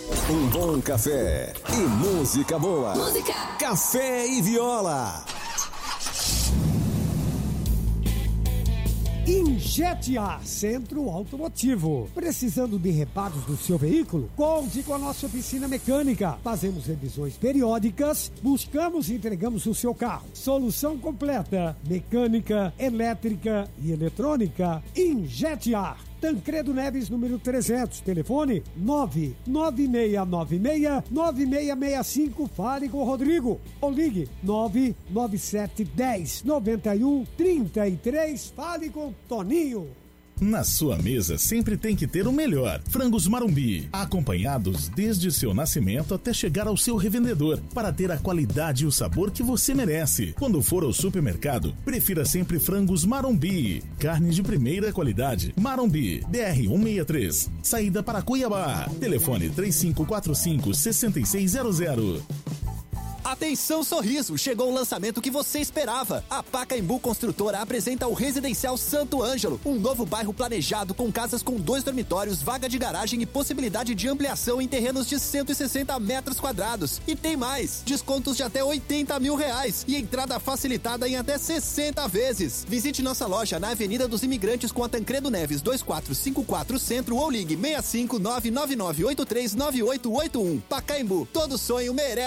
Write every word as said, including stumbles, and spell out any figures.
Um bom café e música boa. Música. Café e Viola. Injetia Centro Automotivo. Precisando de reparos do seu veículo? Conte com a nossa oficina mecânica. Fazemos revisões periódicas, buscamos e entregamos o seu carro. Solução completa: mecânica, elétrica e eletrônica. Injetia. Tancredo Neves, número trezentos, telefone nove nove seis nove seis nove seis seis cinco, fale com o Rodrigo, ou ligue nove nove sete um zero nove um três três, fale com o Toninho. Na sua mesa sempre tem que ter o melhor. Frangos Marumbi, acompanhados desde seu nascimento até chegar ao seu revendedor, para ter a qualidade e o sabor que você merece. Quando for ao supermercado, prefira sempre Frangos Marumbi. Carne de primeira qualidade. Marumbi, D R cento e sessenta e três. Saída para Cuiabá. Telefone três cinco quatro cinco, seis seis zero zero. Atenção Sorriso, chegou o lançamento que você esperava. A Pacaembu Construtora apresenta o Residencial Santo Ângelo, um novo bairro planejado com casas com dois dormitórios, vaga de garagem e possibilidade de ampliação em terrenos de cento e sessenta metros quadrados. E tem mais, descontos de até oitenta mil reais e entrada facilitada em até sessenta vezes. Visite nossa loja na Avenida dos Imigrantes com a Tancredo Neves dois quatro cinco quatro Centro ou ligue seis cinco nove nove nove oito três nove oito oito um. Pacaembu, todo sonho merece